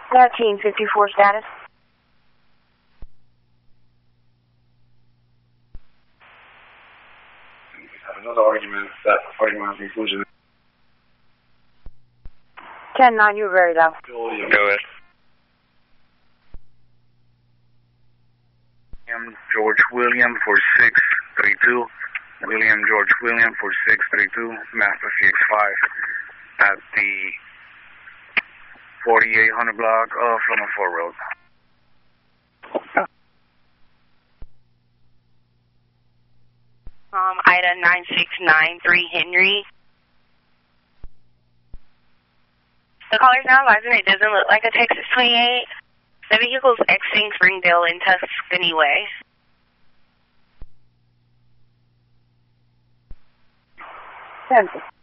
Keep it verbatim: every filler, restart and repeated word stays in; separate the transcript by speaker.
Speaker 1: thirteen fifty-four status.
Speaker 2: Another argument, that argument of conclusion.
Speaker 1: ten nine, you're very low.
Speaker 2: Go ahead.
Speaker 3: William George William for six three two. William George William for six three two. Master C X five at the forty-eight hundred block of Loma Four Road.
Speaker 4: Um, Ida nine six nine three Henry. The caller's now advising it doesn't look like a Texas twenty-eight. The vehicle's exiting Springdale in Tuscany Way.
Speaker 1: Ten.